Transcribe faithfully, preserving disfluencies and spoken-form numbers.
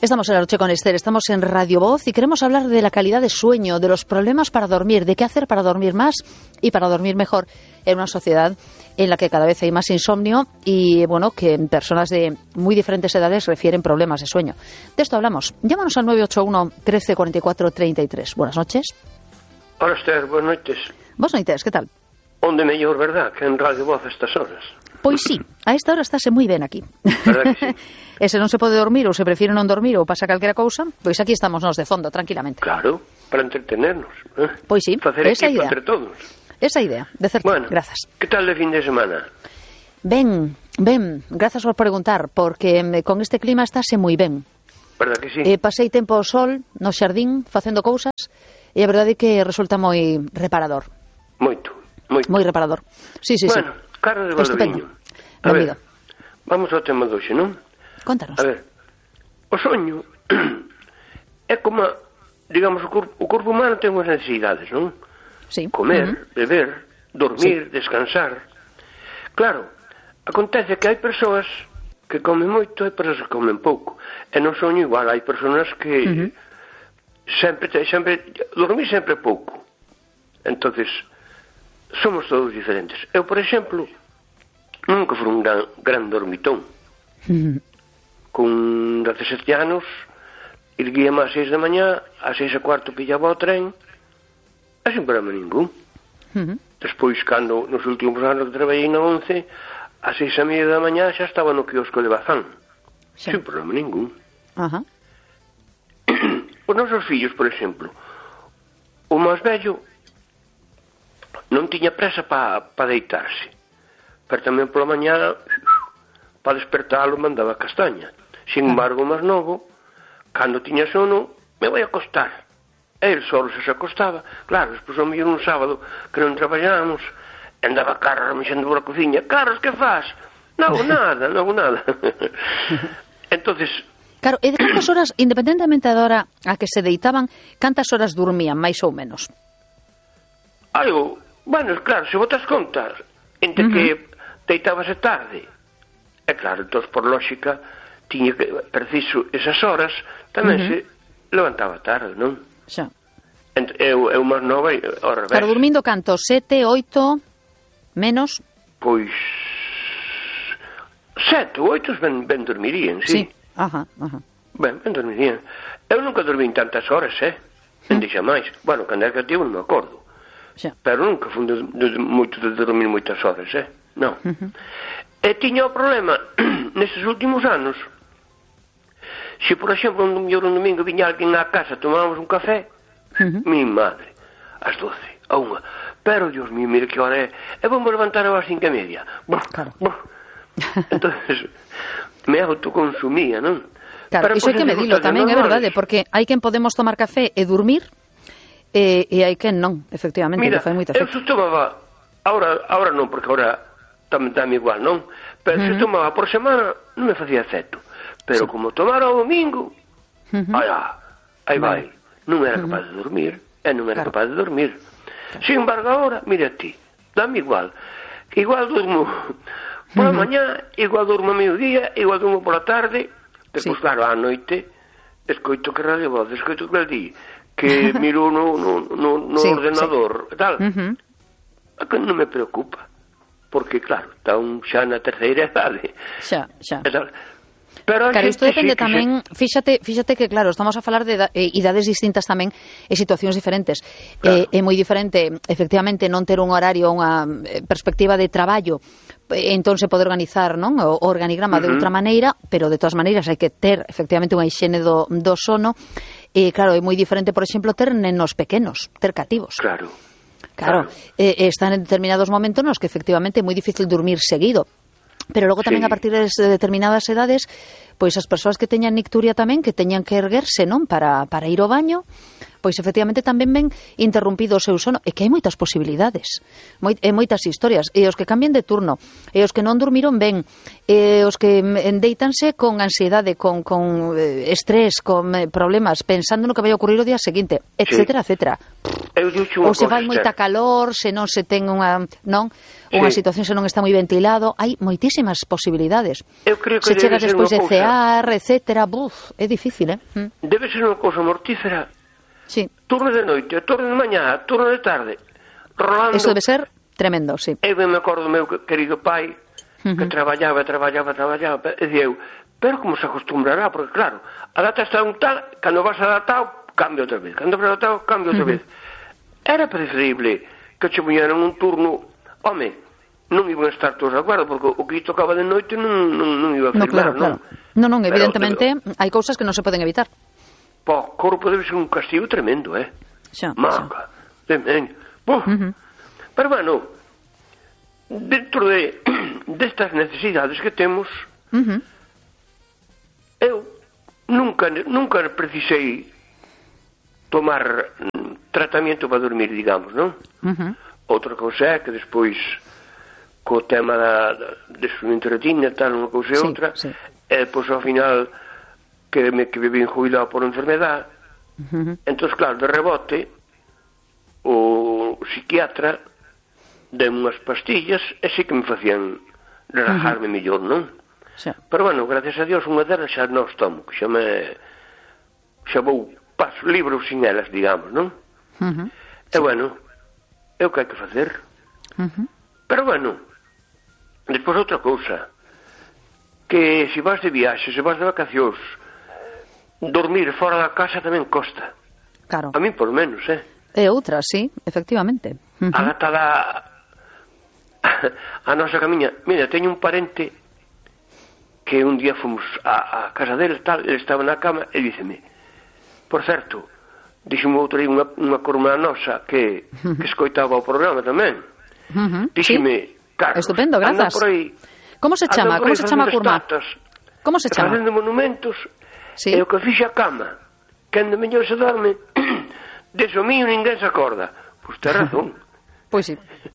Estamos en la noche con Esther, estamos en Radio Voz y queremos hablar de la calidad de sueño, de los problemas para dormir, de qué hacer para dormir más y para dormir mejor en una sociedad en la que cada vez hay más insomnio y, bueno, que personas de muy diferentes edades refieren problemas de sueño. De esto hablamos. Llámanos al nueve ocho uno, trece, cuarenta y cuatro, treinta y tres. Buenas noches. Hola, Esther, buenas noches. Buenas noches, ¿qué tal? Onde mellor, verdad, que en Radio Voz a estas horas. Pois sí, a esta hora estáse moi ben aquí. Verdad que sí? E se non se pode dormir ou se prefire non dormir ou pasa calquera cousa, pois aquí estamos nós de fondo, tranquilamente. Claro, para entretenernos. ¿eh? Pois sí, Facer esa equipo idea. entre todos. Esa idea, de certo. Bueno, grazas. que tal de fin de semana? Ben, ben, grazas por preguntar, porque mm, con este clima estáse moi ben. Verdad que sí? Eh, pasei tempo ao sol, no xardín, facendo cousas, e a verdade é que resulta moi reparador. Moito, moito. Moi reparador. Sí, sí, bueno, sí. Carlos de Valdoviño. A Benvido. ver, vamos ao tema de hoxe, non? Contanos. A ver, o soño é como, digamos, o corpo, o corpo humano ten unhas necesidades, non? Sí. Comer, Uh-huh. beber, dormir, Sí. descansar. Claro, acontece que hai persoas que comen moito e persoas que comen pouco. E no soño igual, hai persoas que Uh-huh. sempre, sempre, dormir sempre pouco. Entonces, somos todos diferentes. Eu, por exemplo, nunca fui un gran, gran dormitón. Uh-huh. Con dezasete anos, erguíame ás seis da mañá, ás seis e cuarto pillaba o tren, e sin problema ningún. Uh-huh. Despois, cando nos últimos anos que traballei na once, ás seis e media da mañá xa estaba no quiosco de Bazán. Sí. Sin problema ningún. Ajá. Os nosos fillos, por exemplo, o máis vello non tiña presa para pa deitarse, pero tamén pola mañá, para despertalo, mandaba castaña. Sin embargo, o máis novo, cando tiña sono, me vai acostar. E el solo se se acostaba. Claro, despois ao mellor un sábado que non traballábamos, andaba Carlos mexendo pola cociña. Carlos, que faz? Non hago nada, non hago nada. Entonces, Claro, e de cantas horas, independentemente da hora a que se deitaban, cantas horas dormían, máis ou menos? algo, bueno, claro, se botas contas entre Uh-huh. que deitábase tarde, é claro, entón, por lógica, tiña que, preciso esas horas, tamén Uh-huh. se levantaba tarde, non? Xa. Ent, eu, eu máis nova, ao revés. Claro, dormindo canto? Sete, oito, menos? Pois, sete ou oito ben, ben dormirían, sí. Sí. Ajá, ajá. Ben, ben dormirían. Eu nunca dormín tantas horas, eh? Ben deixa máis. Bueno, cando era cativo non me acordo. Xa. Pero nunca fui de, de, moito de dormir moitas horas, eh? Non. Uh-huh. E tiña o problema, nestes últimos anos, se, por exemplo, un mellor un domingo viña alguén á casa, tomábamos un café, Uh-huh. mi madre, ás doce, a unha, pero, Dios mío, mire que hora é, e vamos levantar ás cinco e media. Brr, Claro. brr. Entonces, me autoconsumía, non? Claro, Pero iso hai que cosas medilo circunstancias tamén, é normales. verdade, porque hai quen podemos tomar café e dormir, e, e hai quen non, efectivamente, Mira, que fai moito eu efecto. se tomaba, ahora, ahora non, porque ahora tamén dame igual, non? Pero se Uh-huh. tomaba por semana, non me facía efecto. Pero Sí. como tomara o domingo, Uh-huh. ai, aí vai. Vale. Non era Uh-huh. capaz de dormir, e non era Claro. capaz de dormir. Sin embargo, ahora, mira ti, dame igual. Igual durmo pola Uh-huh. mañá, igual durmo a mediodía, igual durmo pola tarde, depois, Sí. claro, á noite, escoito que Radio Voz, escoito que el di, que miro no, no, no, no Sí, ordenador, e tal. Uh-huh. A que non me preocupa, porque, claro, está un xa na terceira idade. Xa, xa. E tal. Pero a Claro, xente isto depende sí que tamén, se... fíxate, fíxate que claro, estamos a falar de eda- eh, idades distintas tamén e situacións diferentes. Claro. Eh, é moi diferente, efectivamente, non ter un horario, unha eh, perspectiva de traballo, eh, entón se pode organizar, non, o organigrama de Uh-huh. outra maneira, pero de todas maneiras hai que ter efectivamente unha higiene do, do sono. E claro, é moi diferente, por exemplo, ter nenos pequenos, ter cativos. Claro. Claro, Claro. eh, están en determinados momentos nos que efectivamente é moi difícil dormir seguido. Pero logo tamén Sí. a partir de determinadas edades, pois as persoas que teñan nicturia tamén, que teñan que erguerse, non, para, para ir ao baño, pois efectivamente tamén ven interrumpido o seu sono, e que hai moitas posibilidades, moi, e moitas historias, e os que cambien de turno, e os que non dormiron ben, e os que endeitanse con ansiedade, con, con eh, estrés, con eh, problemas, pensando no que vai ocurrir o día seguinte, etcétera, sí. etcétera. Eu digo unha Ou se cosa, fai moita Esther. calor, se non se ten unha, non, unha Sí. situación se non está moi ventilado, hai moitísimas posibilidades. Eu creo que se chega debe ser despois unha de cousa- cear, respirar, etcétera, buf, é difícil, eh? Mm. Debe ser unha cousa mortífera. Sí. Turno de noite, turno de mañá, turno de tarde, rolando. Eso debe ser tremendo, sí. Eu me acordo do meu querido pai, uh-huh. que traballaba, traballaba, traballaba, e dicía eu, pero como se acostumbrará, porque claro, a data está un tal, cando vas adaptado, cambia outra vez, cando vas adaptado, cambia outra uh-huh. vez. Era preferible que che puñeran un turno, home, non iban a estar todos de acordo, porque o que tocaba de noite non, non, non iba a firmar, no, claro, claro. non? Non, non, evidentemente, pero, hai cousas que non se poden evitar. Po, corpo debe ser un castigo tremendo, eh? Xa, Maca, demeño. Uh-huh. Pero, bueno, dentro de destas necesidades que temos, uh-huh. eu nunca, nunca precisei tomar tratamento para dormir, digamos, non? Uh-huh. Outra cousa é que despois, co tema da, da desfrumento de retina, tal, unha cousa e outra, sí, sí. E depois, ao final, que me que viví jubilado por enfermedade, uh-huh. Entón, claro, de rebote, o psiquiatra deu unhas pastillas e sí que me facían relajarme uh-huh. mellor, non? Sí. Pero, bueno, gracias a Dios, unha delas xa non tomo, que xa me... xa vou paso libros sin elas, digamos, non? Uh-huh. E, sí. Bueno, é o que hai que facer. Uh-huh. Pero, bueno, despois outra cousa, que se vas de viaxe, se vas de vacacións, dormir fora da casa tamén costa. Claro. A mí, por menos, eh? É outra, sí, efectivamente. Uh-huh. A gata da... a nosa camiña. Mira, teño un parente que un día fomos a, a casa dele, tal, ele estaba na cama e díceme, por certo, dixeme outro aí unha, unha corma nosa que, uh-huh. que escoitaba o programa tamén. Uh-huh. Díxeme, sí. Carlos, estupendo, grazas. Por aí, como se chama? Como se chama a curma? Como se chama? Facendo monumentos. Sí. E o que fixe a cama, que ande mellor se dorme, de so mío ninguén se acorda. Pois ten razón. Pois sí.